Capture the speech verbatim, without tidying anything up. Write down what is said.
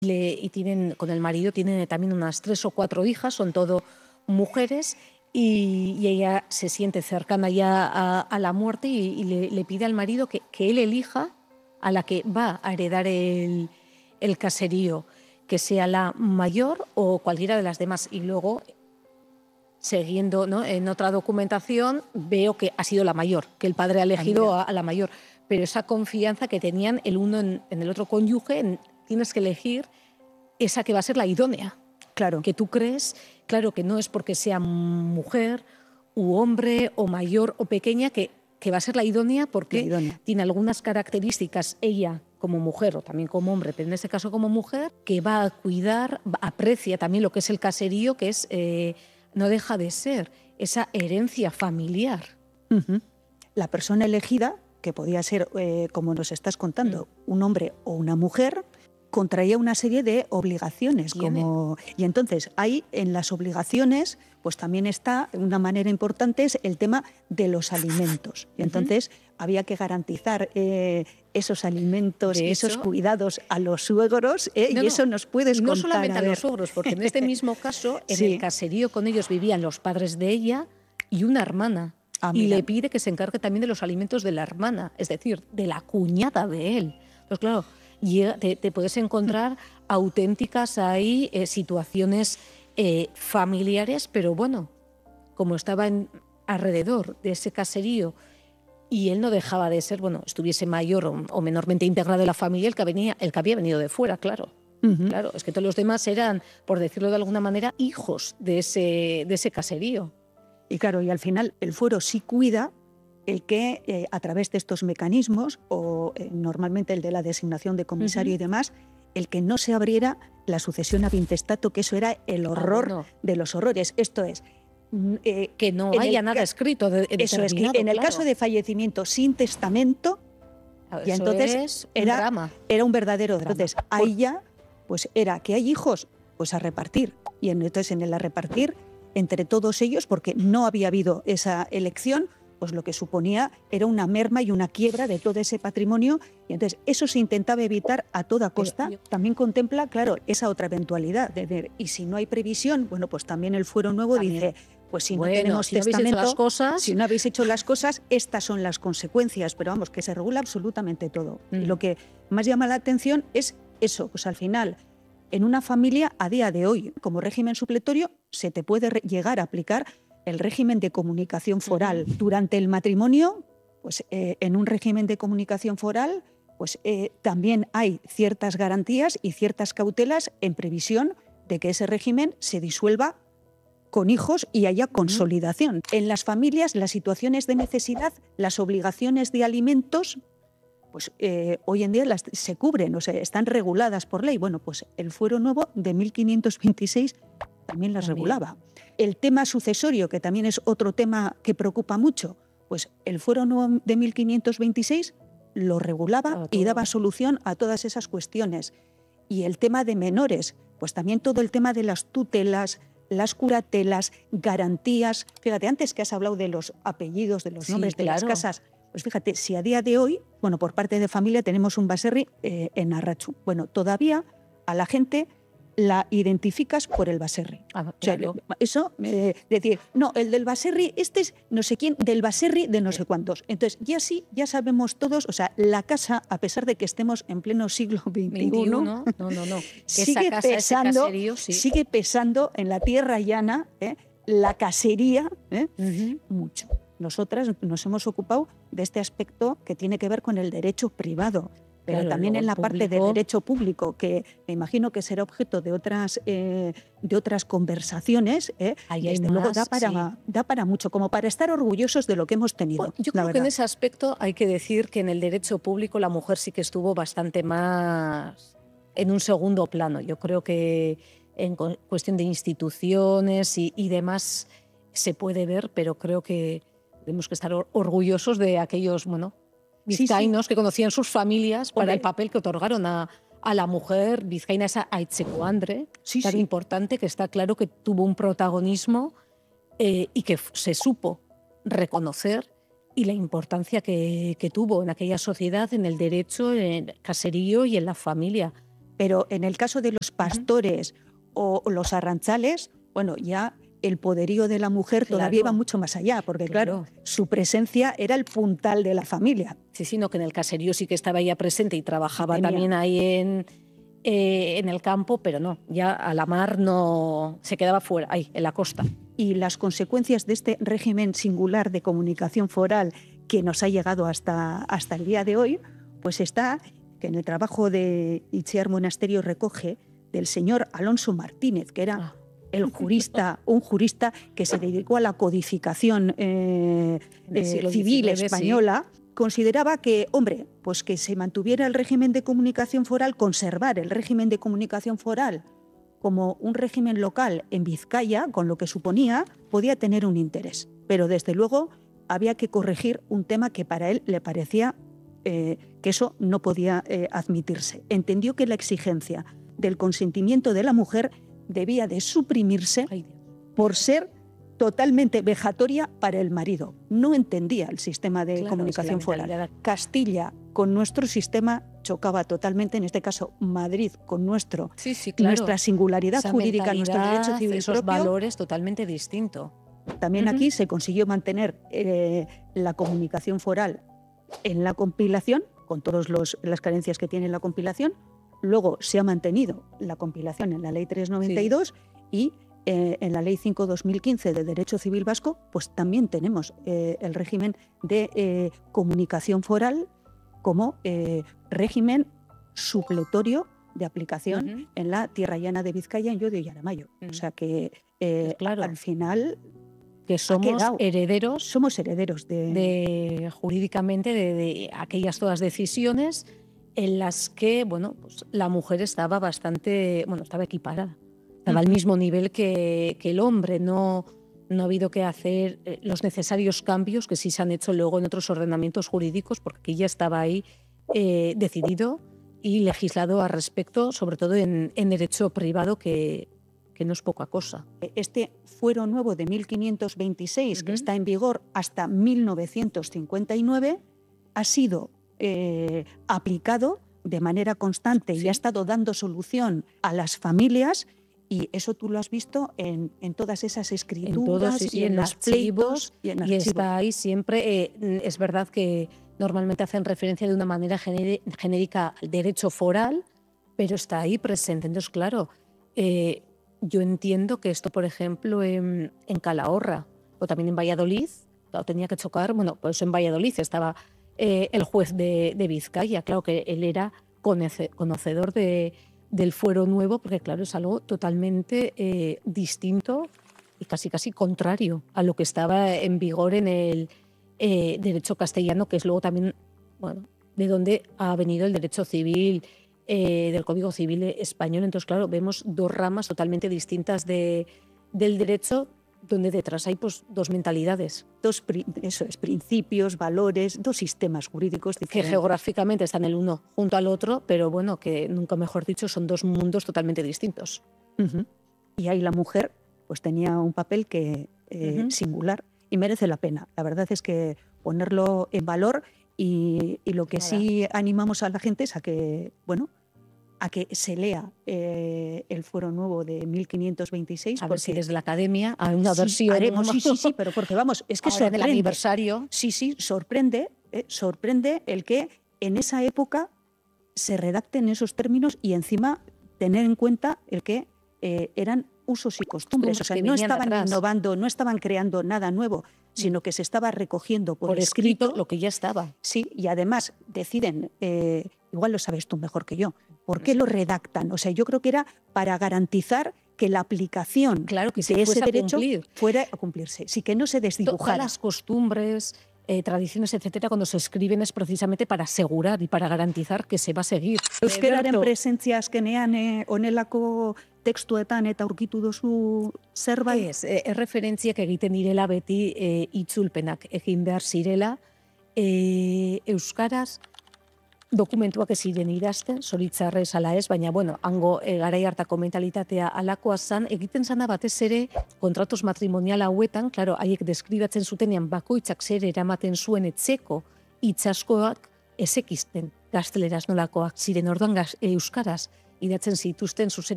Le, y tienen, con el marido tienen también unas tres o cuatro hijas, son todo mujeres, y, y ella se siente cercana ya a, a la muerte y, y le, le pide al marido que, que él elija a la que va a heredar el, el caserío, que sea la mayor o cualquiera de las demás. Y luego, siguiendo, ¿no?, en otra documentación, veo que ha sido la mayor, que el padre ha elegido a, a la mayor. Pero esa confianza que tenían el uno en, en el otro cónyuge, en, tienes que elegir esa que va a ser la idónea. Claro. Que tú crees, claro, que no es porque sea mujer u hombre o mayor o pequeña que, que va a ser la idónea porque la idónea. Tiene algunas características ella como mujer o también como hombre, pero en este caso como mujer, que va a cuidar, aprecia también lo que es el caserío, que es eh, no deja de ser esa herencia familiar. Uh-huh. La persona elegida, que podía ser, eh, como nos estás contando, uh-huh. un hombre o una mujer, contraía una serie de obligaciones. Como... Y entonces ahí en las obligaciones pues también está, una manera importante es el tema de los alimentos. Y entonces uh-huh. había que garantizar eh, esos alimentos y esos cuidados a los suegros, eh, no, y eso nos puedes no contar. No solamente a, a los suegros, porque en este mismo caso, en sí. el caserío con ellos vivían los padres de ella y una hermana. Ah, y le pide que se encargue también de los alimentos de la hermana, es decir, de la cuñada de él. Pues claro, Te, te puedes encontrar auténticas ahí eh, situaciones eh, familiares, pero bueno, como estaba en, alrededor de ese caserío y él no dejaba de ser, bueno, estuviese mayor o, o menormente integrado en la familia, el que, venía, el que había venido de fuera, claro. Uh-huh. Claro, es que todos los demás eran, por decirlo de alguna manera, hijos de ese, de ese caserío. Y claro, y al final el fuero sí cuida el que eh, a través de estos mecanismos, o eh, normalmente el de la designación de comisario uh-huh. y demás, el que no se abriera la sucesión ab intestato, que eso era el horror ah, no. de los horrores. Esto es... Eh, que no haya el, nada escrito. De, eso es, que en el claro. caso de fallecimiento sin testamento, eso y entonces es un era, drama. era un verdadero drama. Entonces, ahí ya, pues era que hay hijos, pues a repartir. Y entonces en el a repartir entre todos ellos, porque no había habido esa elección, pues lo que suponía era una merma y una quiebra de todo ese patrimonio, y entonces eso se intentaba evitar a toda costa. Pero, también contempla, claro, esa otra eventualidad, de ver, y si no hay previsión, bueno, pues también el fuero nuevo también dice, pues si bueno, no tenemos si testamento, no las cosas... si no habéis hecho las cosas, estas son las consecuencias, pero vamos, que se regula absolutamente todo. Mm. Y lo que más llama la atención es eso, pues al final, en una familia, a día de hoy, como régimen supletorio, se te puede re- llegar a aplicar el régimen de comunicación foral. Uh-huh. Durante el matrimonio, pues eh, en un régimen de comunicación foral, pues eh, también hay ciertas garantías y ciertas cautelas en previsión de que ese régimen se disuelva con hijos y haya consolidación. Uh-huh. En las familias, las situaciones de necesidad, las obligaciones de alimentos, pues eh, hoy en día las, se cubren, o sea, están reguladas por ley. Bueno, pues el fuero nuevo de mil quinientos veintiséis también las también. regulaba. El tema sucesorio, que también es otro tema que preocupa mucho, pues el fuero nuevo de mil quinientos veintiséis lo regulaba y daba solución a todas esas cuestiones. Y el tema de menores, pues también todo el tema de las tutelas, las curatelas, garantías. Fíjate, antes que has hablado de los apellidos, de los sí, nombres de claro. las casas, pues fíjate, si a día de hoy, bueno, por parte de familia tenemos un baserri eh, en Arratzu. Bueno, todavía a la gente la identificas por el baserri. Ah, claro. O sea, eso, eh, decir, no, el del baserri, este es no sé quién, del baserri de no sé cuántos. Entonces, ya sí, ya sabemos todos, o sea, la casa, a pesar de que estemos en pleno siglo veintiuno, veintiuno no, no, no. sigue, esa casa, pesando, ese caserío, sí. sigue pesando en la tierra llana, ¿eh? la casería, ¿eh? uh-huh. mucho. Nosotras nos hemos ocupado de este aspecto que tiene que ver con el derecho privado, pero claro, también en la público... parte del derecho público, que me imagino que será objeto de otras, eh, de otras conversaciones, ¿eh? Ahí desde hay luego más, da, para, sí. da para mucho, como para estar orgullosos de lo que hemos tenido. Bueno, yo creo verdad. que en ese aspecto hay que decir que en el derecho público la mujer sí que estuvo bastante más en un segundo plano. Yo creo que en cuestión de instituciones y, y demás se puede ver, pero creo que tenemos que estar orgullosos de aquellos, bueno, vizcaínos sí, sí. que conocían sus familias para Hombre. el papel que otorgaron a, a la mujer vizcaína, esa Aitzecoandre, sí, tan sí. importante, que está claro que tuvo un protagonismo eh, y que se supo reconocer, y la importancia que, que tuvo en aquella sociedad, en el derecho, en el caserío y en la familia. Pero en el caso de los pastores uh-huh. o los arrantzales, bueno, ya el poderío de la mujer claro. todavía iba mucho más allá, porque claro. claro, su presencia era el puntal de la familia. Sí, sí, no, que en el caserío sí que estaba ella presente y trabajaba Tenía. también ahí en, eh, en el campo, pero no, ya a la mar no, se quedaba fuera, ahí, en la costa. Y las consecuencias de este régimen singular de comunicación foral que nos ha llegado hasta, hasta el día de hoy, pues está que en el trabajo de Itziar Monasterio recoge del señor Alonso Martínez, que era ah. el jurista, un jurista que se dedicó a la codificación eh, eh, civil española, sí. consideraba que, hombre, pues que se mantuviera el régimen de comunicación foral, conservar el régimen de comunicación foral como un régimen local en Vizcaya, con lo que suponía, podía tener un interés. Pero desde luego había que corregir un tema que para él le parecía eh, que eso no podía eh, admitirse. Entendió que la exigencia del consentimiento de la mujer debía de suprimirse por ser totalmente vejatoria para el marido. No entendía el sistema de claro, comunicación es foral. Castilla con nuestro sistema chocaba totalmente, en este caso Madrid con nuestro, sí, sí, claro. nuestra singularidad Esa jurídica, nuestro derecho civil esos propio. valores totalmente distintos. También uh-huh. aquí se consiguió mantener eh, la comunicación foral en la compilación, con todas las carencias que tiene la compilación. Luego se ha mantenido la compilación en la Ley trescientos noventa y dos sí. y eh, en la Ley cinco barra dos mil quince de Derecho Civil Vasco, pues también tenemos eh, el régimen de eh, comunicación foral como eh, régimen supletorio de aplicación uh-huh. en la Tierra Llana de Vizcaya, en Llodio y Aramayo. Uh-huh. O sea que eh, pues claro. al final... que somos herederos, somos herederos de, de jurídicamente de, de aquellas todas decisiones en las que bueno, pues la mujer estaba bastante, bueno, estaba equiparada, estaba uh-huh. al mismo nivel que, que el hombre, no, no ha habido que hacer los necesarios cambios que sí se han hecho luego en otros ordenamientos jurídicos, porque aquí ya estaba ahí eh, decidido y legislado al respecto, sobre todo en, en derecho privado, que que no es poca cosa. Este fuero nuevo de mil quinientos veintiséis, uh-huh. que está en vigor hasta mil novecientos cincuenta y nueve, ha sido eh, aplicado de manera constante sí. y ha estado dando solución a las familias, y eso tú lo has visto en, en todas esas escrituras, en todos, y, y en, en los pleitos, y, en y está ahí siempre. Eh, es verdad que normalmente hacen referencia de una manera genérica al derecho foral, pero está ahí presente. Entonces, claro, eh, yo entiendo que esto, por ejemplo, en, en Calahorra o también en Valladolid, claro, tenía que chocar, bueno, pues en Valladolid estaba eh, el juez de, de Vizcaya, claro que él era conoce, conocedor de, del fuero nuevo, porque claro, es algo totalmente eh, distinto y casi casi contrario a lo que estaba en vigor en el eh, derecho castellano, que es luego también, bueno, de donde ha venido el derecho civil, Eh, del Código Civil español. Entonces, claro, vemos dos ramas totalmente distintas de, del derecho, donde detrás hay pues, dos mentalidades. Dos eso es, principios, valores, dos sistemas jurídicos diferentes. Que geográficamente están el uno junto al otro, pero bueno, que nunca mejor dicho, son dos mundos totalmente distintos. Uh-huh. Y ahí la mujer pues tenía un papel que eh, uh-huh. singular y merece la pena. La verdad es que ponerlo en valor. Y, y lo que Nada. sí animamos a la gente es a que, bueno, a que se lea eh, el fuero nuevo de mil quinientos veintiséis. A ver si desde la academia hay una sí, versión. Haremos, sí, sí, sí, pero porque vamos, es que ahora sorprende. Del aniversario. Sí, sí, sorprende, eh, sorprende el que en esa época se redacten esos términos y encima tener en cuenta el que eh, eran usos y costumbres, o sea, que no estaban atrás. innovando, no estaban creando nada nuevo, sino que se estaba recogiendo por, por escrito, escrito lo que ya estaba. Sí, y además deciden, eh, igual lo sabes tú mejor que yo, ¿por qué lo redactan? O sea, yo creo que era para garantizar que la aplicación claro, que de ese derecho cumplir. fuera a cumplirse, sí, que no se desdibujara. Todas las costumbres, eh, tradiciones, etcétera, cuando se escriben es precisamente para asegurar y para garantizar que se va a seguir. Euskararen presentzia azkenean eh, honelako tekstuetan eta aurkitu duzu zerbait? Ez, erreferentziak egiten direla beti e, itzulpenak egin behar zirela. E, Euskaraz dokumentuak ez ziren idazten, zoritzarrez ala ez, baina bueno, hango e, garai hartako mentalitatea alakoa zan, egiten zana batez ere kontratos matrimonial hauetan, claro, haiek deskribatzen zutenean bakoitzak zer eramaten zuen etzeko itzaskoak ezekizten gazteleraz nolakoak ziren, orduan gaz, e, Euskaraz idatzen zituzten zuzen